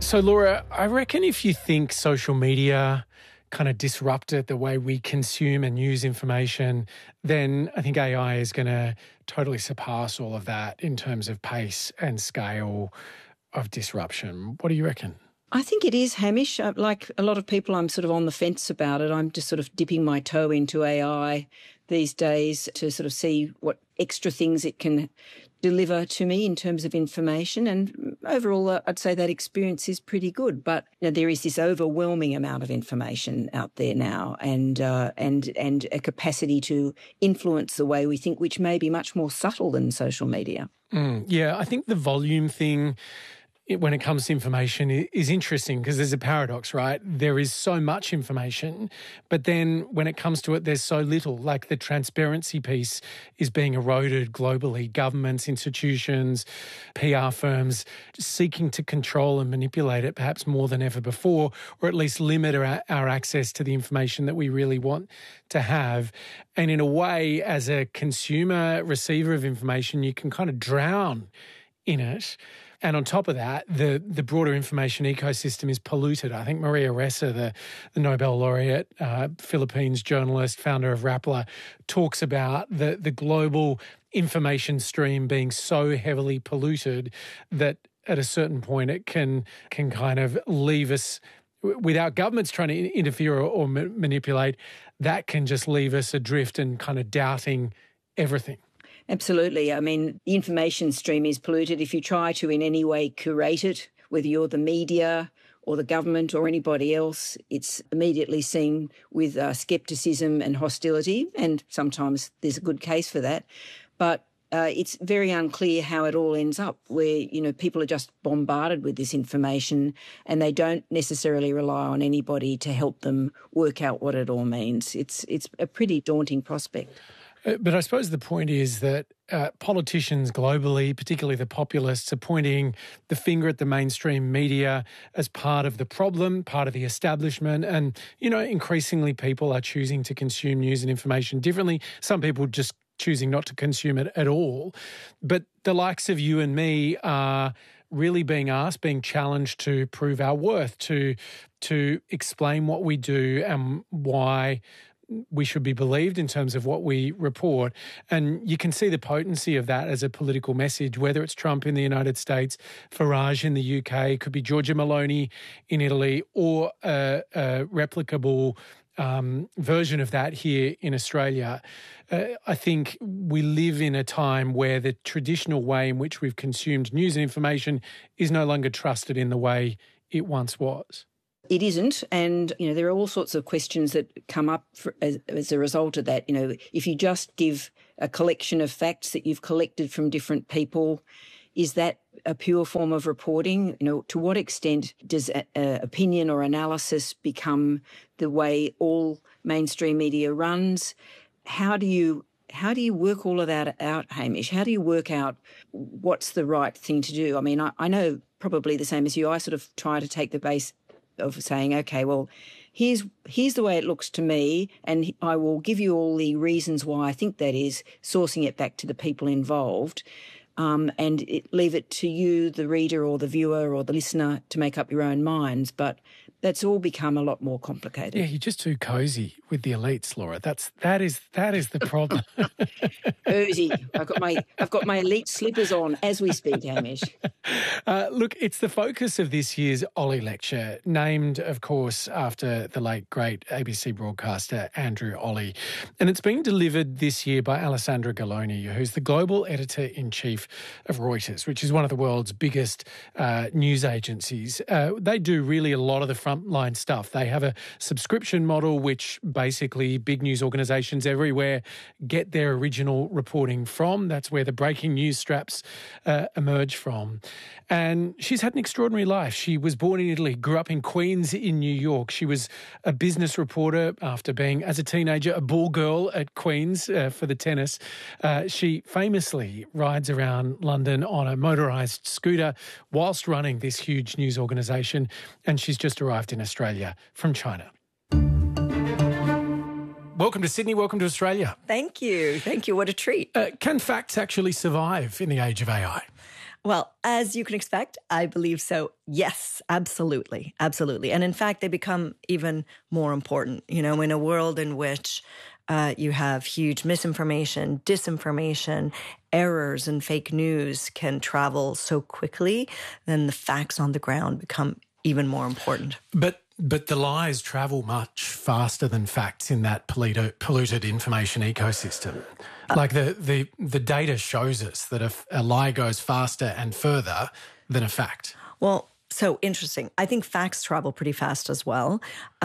So, Laura, I reckon if you think social media kind of disrupted the way we consume and use information, then I think AI is going to totally surpass all of that in terms of pace and scale of disruption. What do you reckon? I think it is, Hamish. Like a lot of people, I'm sort of on the fence about it. I'm just sort of dipping my toe into AI these days to sort of see what extra things it can deliver to me in terms of information. And overall, I'd say that experience is pretty good. But there is this overwhelming amount of information out there now, and a capacity to influence the way we think, which may be much more subtle than social media. Yeah, I think the volume thing when it comes to information is interesting because there's a paradox, right? There is so much information, but then when it comes to it, there's so little. Like the transparency piece is being eroded globally. Governments, institutions, PR firms seeking to control and manipulate it perhaps more than ever before, or at least limit our access to the information that we really want to have. And in a way, as a consumer receiver of information, you can kind of drown in it. And on top of that, the broader information ecosystem is polluted. I think Maria Ressa, the Nobel laureate, Philippines journalist, founder of Rappler, talks about the global information stream being so heavily polluted that at a certain point it can kind of leave us, without governments trying to interfere or manipulate, that can just leave us adrift and kind of doubting everything. Absolutely. I mean, the information stream is polluted. If you try to in any way curate it, whether you're the media or the government or anybody else, it's immediately seen with scepticism and hostility, and sometimes there's a good case for that. But it's very unclear how it all ends up, where, people are just bombarded with this information and they don't necessarily rely on anybody to help them work out what it all means. It's a pretty daunting prospect. But I suppose the point is that politicians globally, particularly the populists, are pointing the finger at the mainstream media as part of the problem, part of the establishment. And, increasingly people are choosing to consume news and information differently. Some people just choosing not to consume it at all. But the likes of you and me are really being challenged to prove our worth, to explain what we do and why we should be believed in terms of what we report. And you can see the potency of that as a political message, whether it's Trump in the United States, Farage in the UK, could be Giorgia Meloni in Italy, or a replicable version of that here in Australia. I think we live in a time where the traditional way in which we've consumed news and information is no longer trusted in the way it once was. It isn't, and there are all sorts of questions that come up as a result of that. If you just give a collection of facts that you've collected from different people, is that a pure form of reporting? To what extent does opinion or analysis become the way all mainstream media runs? How do you work all of that out, Hamish? How do you work out what's the right thing to do? I mean, I know probably the same as you. I sort of try to take the base of saying, okay, well, here's the way it looks to me, and I will give you all the reasons why I think that is, sourcing it back to the people involved, and leave it to you, the reader or the viewer or the listener, to make up your own minds. But that's all become a lot more complicated. Yeah, you're just too cosy with the elites, Laura. That is the problem. Cozy. I've got my elite slippers on as we speak, Hamish. Look, it's the focus of this year's Ollie Lecture, named, of course, after the late, great ABC broadcaster Andrew Ollie. And it's being delivered this year by Alessandra Galloni, who's the global editor-in-chief of Reuters, which is one of the world's biggest news agencies. They do really a lot of the frontline stuff. They have a subscription model, which basically big news organisations everywhere get their original reporting from. That's where the breaking news straps emerge from. And she's had an extraordinary life. She was born in Italy, grew up in Queens in New York. She was a business reporter after being, as a teenager, a ball girl at Queens for the tennis. She famously rides around London on a motorised scooter whilst running this huge news organisation, and she's just arrived in Australia from China. Welcome to Sydney. Welcome to Australia. Thank you. Thank you. What a treat. Can facts actually survive in the age of AI? Well, as you can expect, I believe so. Yes, absolutely. Absolutely. And in fact, they become even more important, in a world in which you have huge misinformation, disinformation, errors, and fake news can travel so quickly, then the facts on the ground become even more important. But the lies travel much faster than facts in that polluted information ecosystem. Like the data shows us that a lie goes faster and further than a fact. Well, so interesting. I think facts travel pretty fast as well.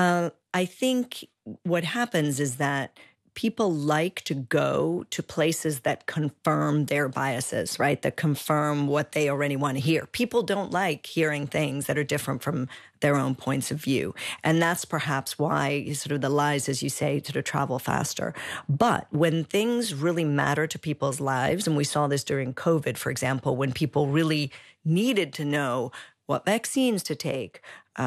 I think what happens is that people like to go to places that confirm their biases, right? That confirm what they already want to hear. People don't like hearing things that are different from their own points of view. And that's perhaps why sort of the lies, as you say, sort of travel faster. But when things really matter to people's lives, and we saw this during COVID, for example, when people really needed to know what vaccines to take,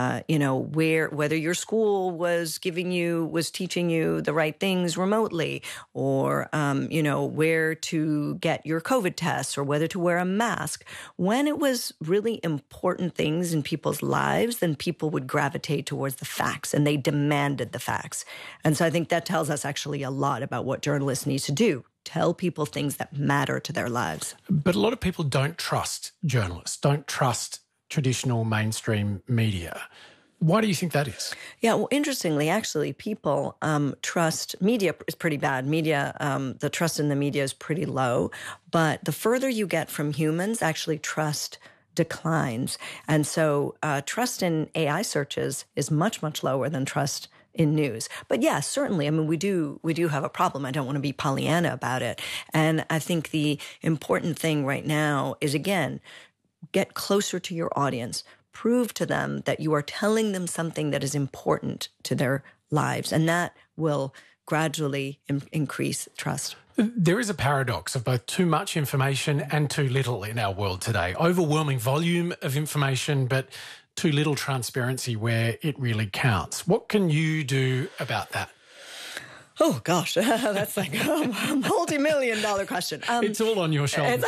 whether your school was teaching you the right things remotely, or, where to get your COVID tests, or whether to wear a mask. When it was really important things in people's lives, then people would gravitate towards the facts, and they demanded the facts. And so I think that tells us actually a lot about what journalists need to do. Tell people things that matter to their lives. But a lot of people don't trust journalists, don't trust traditional mainstream media. Why do you think that is? Yeah, well, interestingly, actually, people trust media is pretty bad. The trust in the media is pretty low. But the further you get from humans, actually trust declines. And so trust in AI searches is much, much lower than trust in news. But yeah, certainly, I mean, we do have a problem. I don't want to be Pollyanna about it. And I think the important thing right now is, again, get closer to your audience. Prove to them that you are telling them something that is important to their lives, and that will gradually increase trust. There is a paradox of both too much information and too little in our world today. Overwhelming volume of information, but too little transparency where it really counts. What can you do about that? Oh, gosh, that's like a multi-million-dollar question. It's all on your shoulders.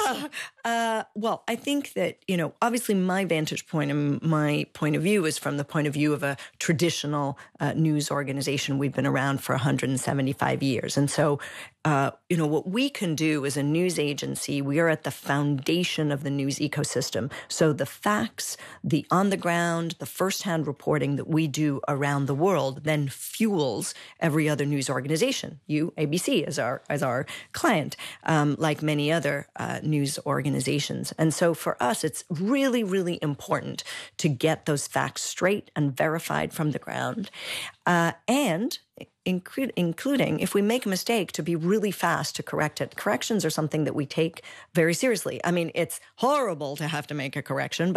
Well, I think that, obviously my vantage point and my point of view is from the point of view of a traditional news organization. We've been around for 175 years. And so, what we can do as a news agency, we are at the foundation of the news ecosystem. So the facts, the on-the-ground, the first-hand reporting that we do around the world then fuels every other news organization. You, ABC, as our client, like many other news organizations. And so for us, it's really, really important to get those facts straight and verified from the ground. And including if we make a mistake, to be really fast to correct it. Corrections are something that we take very seriously. I mean, it's horrible to have to make a correction,